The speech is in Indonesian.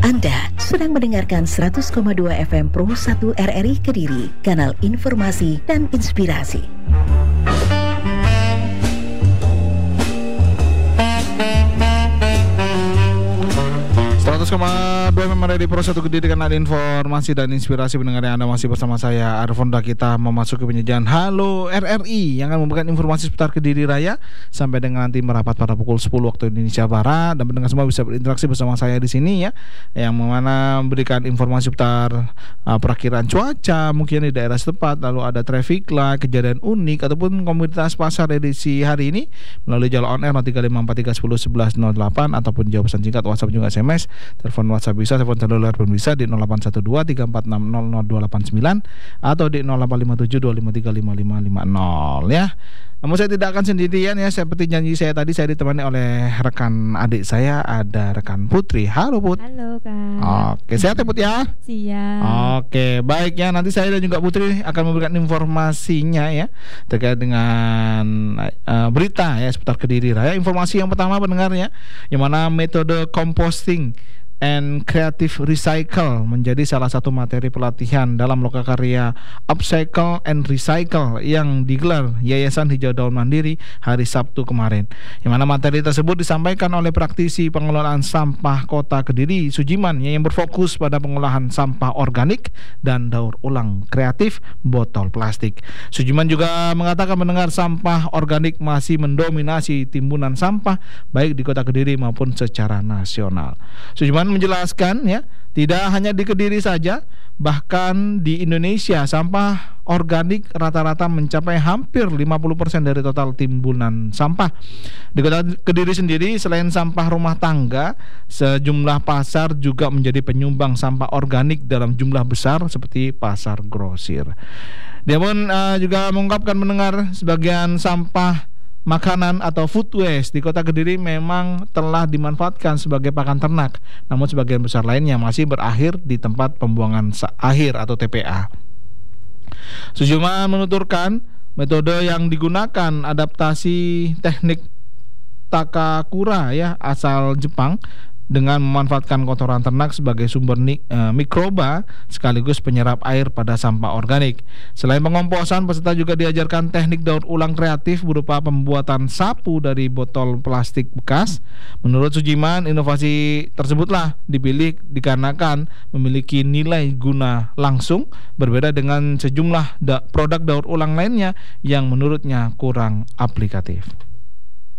Anda sedang mendengarkan 100,2 FM Pro 1 RRI Kediri, kanal informasi dan inspirasi. 100,2 FM di Pro 1 Kediri, kanal informasi dan inspirasi. Pendengar yang Anda masih bersama saya Arfonda. Kita memasuki penyajian Halo RRI yang akan memberikan informasi seputar Kediri Raya sampai dengan nanti merapat pada pukul 10 waktu Indonesia Barat. Dan pendengar semua bisa berinteraksi bersama saya di sini ya, yang mana memberikan informasi seputar perakiraan cuaca mungkin di daerah setempat, lalu ada traffic light, kejadian unik ataupun komunitas pasar edisi hari ini melalui jalur on air 035543101108 ataupun jawab pesan singkat WhatsApp juga SMS. Telepon WhatsApp bisa, telepon seluler pun bisa di 0812-34600289 atau di 085725355550 ya. Namun saya tidak akan sendirian ya, seperti janji saya tadi, saya ditemani oleh rekan adik saya, ada rekan Putri. Halo Put. Halo Kak. Oke, sehat ya Put ya? Siap. Oke, baik ya, nanti saya dan juga Putri akan memberikan informasinya ya terkait dengan berita ya seputar Kediri Raya. Informasi yang pertama pendengarnya, yang mana metode composting and creative recycle menjadi salah satu materi pelatihan dalam lokakarya Upcycle and Recycle yang digelar Yayasan Hijau Daun Mandiri hari Sabtu kemarin. Yang mana materi tersebut disampaikan oleh praktisi pengelolaan sampah Kota Kediri, Sujiman, yang berfokus pada pengolahan sampah organik dan daur ulang kreatif botol plastik. Sujiman juga mengatakan mendengar sampah organik masih mendominasi timbunan sampah baik di Kota Kediri maupun secara nasional. Sujiman menjelaskan ya, tidak hanya di Kediri saja, bahkan di Indonesia sampah organik rata-rata mencapai hampir 50% dari total timbunan sampah. Di Kota Kediri sendiri, selain sampah rumah tangga, sejumlah pasar juga menjadi penyumbang sampah organik dalam jumlah besar seperti pasar grosir. Dia pun juga mengungkapkan mendengar sebagian sampah makanan atau food waste di Kota Kediri memang telah dimanfaatkan sebagai pakan ternak, namun sebagian besar lainnya masih berakhir di tempat pembuangan akhir atau TPA. Sujiman menuturkan metode yang digunakan adaptasi teknik Takakura ya, asal Jepang, dengan memanfaatkan kotoran ternak sebagai sumber mikroba sekaligus penyerap air pada sampah organik. Selain pengomposan, peserta juga diajarkan teknik daur ulang kreatif berupa pembuatan sapu dari botol plastik bekas. Menurut Sujiman, inovasi tersebutlah dipilih dikarenakan memiliki nilai guna langsung berbeda dengan sejumlah produk daur ulang lainnya yang menurutnya kurang aplikatif.